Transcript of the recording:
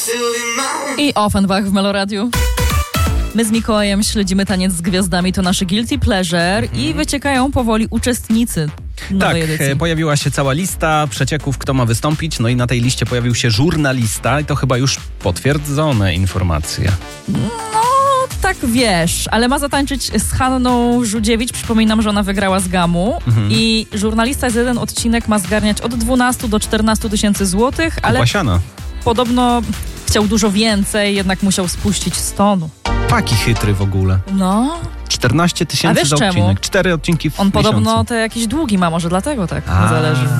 I Offenbach w Meloradiu. My z Mikołajem śledzimy Taniec z Gwiazdami, to nasze guilty pleasure i wyciekają powoli uczestnicy nowej edycji. Pojawiła się cała lista przecieków, kto ma wystąpić, no i na tej liście pojawił się żurnalista i to chyba już potwierdzone informacje. No, tak wiesz, ale ma zatańczyć z Hanną Żudziewicz. Przypominam, że ona wygrała z Gamu i żurnalista za jeden odcinek ma zgarniać od 12 do 14 tysięcy złotych, ale Opłasiana. podobno chciał dużo więcej, jednak musiał spuścić z tonu. Taki chytry w ogóle. No. 14 tysięcy za odcinek. Czemu? 4 odcinki w On miesiącu. podobno te jakieś długi ma, może dlatego tak A. mu zależy.